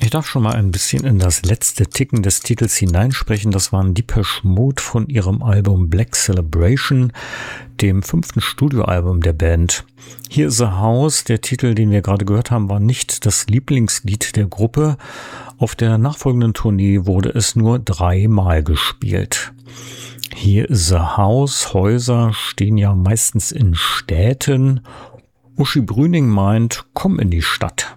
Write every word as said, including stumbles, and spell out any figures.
Ich darf schon mal ein bisschen in das letzte Ticken des Titels hineinsprechen. Das waren Depeche Mode von ihrem Album Black Celebration, dem fünften Studioalbum der Band. Here is a House, der Titel, den wir gerade gehört haben, war nicht das Lieblingslied der Gruppe. Auf der nachfolgenden Tournee wurde es nur dreimal gespielt. Here is a House, Häuser stehen ja meistens in Städten. Uschi Brüning meint, komm in die Stadt.